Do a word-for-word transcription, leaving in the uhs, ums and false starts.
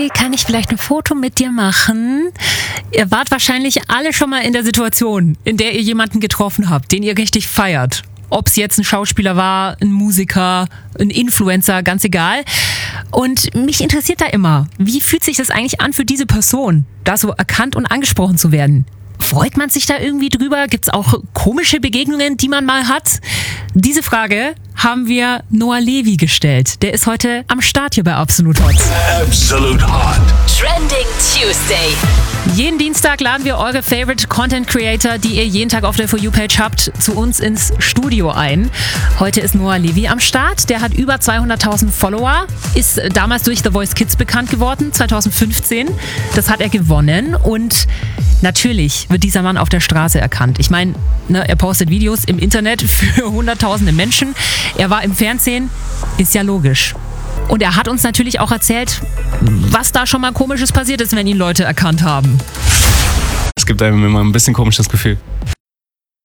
Kann ich vielleicht ein Foto mit dir machen? Ihr wart wahrscheinlich alle schon mal in der Situation, in der ihr jemanden getroffen habt, den ihr richtig feiert. Ob es jetzt ein Schauspieler war, ein Musiker, ein Influencer, ganz egal. Und mich interessiert da immer, wie fühlt sich das eigentlich an für diese Person, da so erkannt und angesprochen zu werden? Freut man sich da irgendwie drüber? Gibt es auch komische Begegnungen, die man mal hat? Diese Frage haben wir Noah Levy gestellt. Der ist heute am Start hier bei Absolut Hot. Absolut Hot. Trending Tuesday. Jeden Dienstag laden wir eure Favorite Content Creator, die ihr jeden Tag auf der For You-Page habt, zu uns ins Studio ein. Heute ist Noah Levy am Start. Der hat über zweihunderttausend Follower, ist damals durch The Voice Kids bekannt geworden, zwanzig fünfzehn. Das hat er gewonnen und natürlich wird dieser Mann auf der Straße erkannt. Ich meine, ne, er postet Videos im Internet für hunderttausende Menschen. Er war im Fernsehen, ist ja logisch. Und er hat uns natürlich auch erzählt, was da schon mal Komisches passiert ist, wenn ihn Leute erkannt haben. Es gibt einem immer ein bisschen komisches Gefühl.